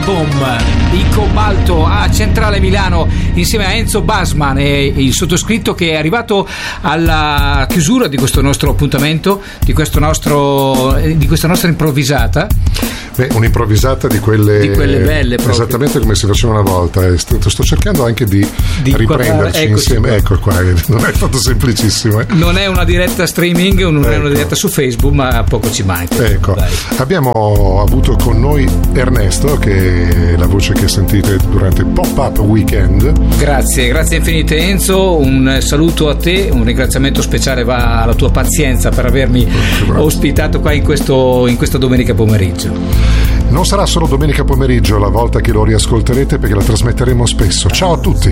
album di Cobalto a Centrale Milano insieme a Enzo Basman e il sottoscritto, che è arrivato alla chiusura di questo nostro appuntamento, di questa nostra improvvisata. Beh, un'improvvisata di quelle belle proprio. Esattamente come si faceva una volta. Sto cercando anche di riprenderci insieme. Ecco qua, non è stato semplicissimo. Non è una diretta streaming, non è una diretta su Facebook, ma poco ci manca. Ecco. Abbiamo avuto con noi Ernesto, che è la voce che sentite durante il Pop-Up Weekend. Grazie infinite Enzo, un saluto a te, un ringraziamento speciale va alla tua pazienza per avermi ospitato qua in questa domenica pomeriggio. Non sarà solo domenica pomeriggio la volta che lo riascolterete, perché la trasmetteremo spesso. Ciao a tutti.